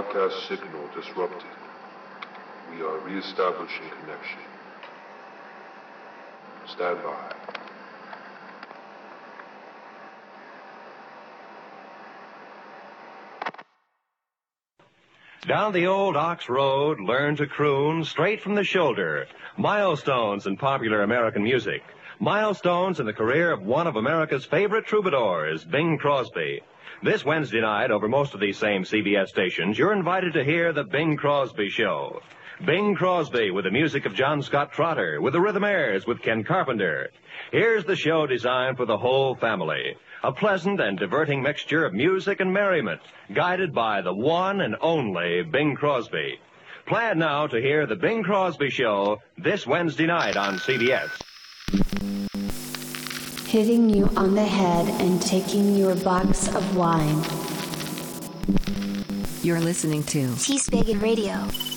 broadcast signal disrupted. We are reestablishing connection. Stand by. Down the old Ox Road, learn to croon straight from the shoulder. Milestones in popular American music. Milestones in the career of one of America's favorite troubadours, Bing Crosby. This Wednesday night, over most of these same CBS stations, you're invited to hear The Bing Crosby Show. Bing Crosby with the music of John Scott Trotter, with the Rhythmaires, with Ken Carpenter. Here's the show designed for the whole family. A pleasant and diverting mixture of music and merriment, guided by the one and only Bing Crosby. Plan now to hear The Bing Crosby Show this Wednesday night on CBS. Hitting you on the head and taking your box of wine. You're listening to T-Spigot Radio.